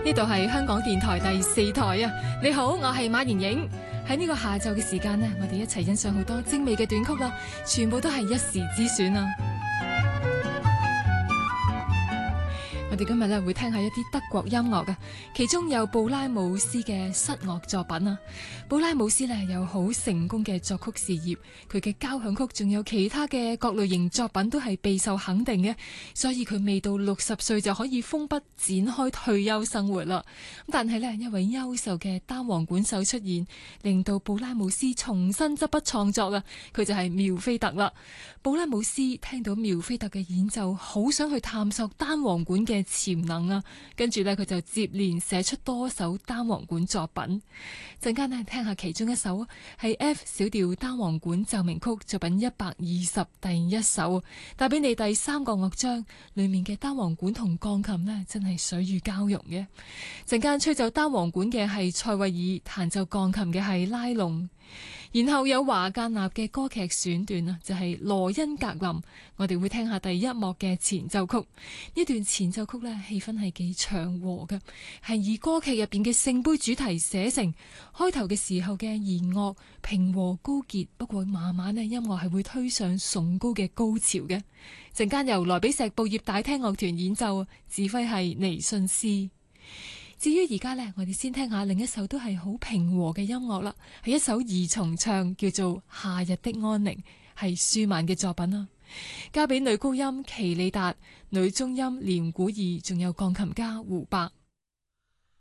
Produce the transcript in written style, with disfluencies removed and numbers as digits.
呢度係香港電台第4台啊！你好，我係馬妍影。喺呢個下晝嘅時間呢，我哋一齊欣賞好多精美嘅短曲啦，全部都係一時之選啊！我哋今日咧會聽下一啲德國音樂嘅，其中有布拉姆斯嘅室樂作品啊。布拉姆斯咧有好成功嘅作曲事業，佢嘅交響曲仲有其他嘅各類型作品都係備受肯定嘅，所以佢未到60歲就可以封筆展開退休生活啦。但係呢，一位優秀嘅單簧管手出現，令到布拉姆斯重新執筆創作啊！佢就係苗菲特啦。布拉姆斯聽到苗菲特嘅演奏，好想去探索單簧管嘅潛能啊！跟住呢，佢就接連寫出多首單簧管作品。陣間呢，聽下其中一首係 F 小調單簧管奏鳴曲作品120第一首，帶俾你第3個樂章，裏面嘅單簧管同鋼琴呢，真係水乳交融嘅。陣間吹奏單簧管嘅係塞維爾，彈奏鋼琴嘅係拉龍。然後有華格納嘅歌劇選段啊，就係羅恩格林。我哋會聽下第一幕嘅前奏曲。呢段前奏曲呢，氣氛係幾祥和嘅，係以歌劇入邊嘅聖杯主題寫成。開頭嘅時候嘅弦樂平和高潔，不過慢慢呢，音樂係會推上崇高嘅高潮嘅。陣間由萊比錫布業大廳樂團演奏，指揮係尼遜斯。至於而家呢，我哋先聽下另一首都係好平和嘅音樂啦，係一首二重唱，叫做《夏日的安寧》，係舒曼嘅作品啦。交俾女高音奇里達、女中音連古爾，仲有鋼琴家胡伯。